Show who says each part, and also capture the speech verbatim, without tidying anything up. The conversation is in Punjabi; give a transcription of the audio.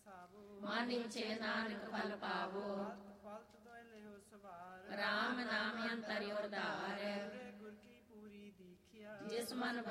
Speaker 1: ਮਨ ਇੱਛੇ ਨਾਨਕ ਫਲ ਪਾਵੋ। ਰਾਮ ਨਾਮ ਅੰਤਰਿ ਉਰਧਾਰ, ਜਿਸ ਮਨ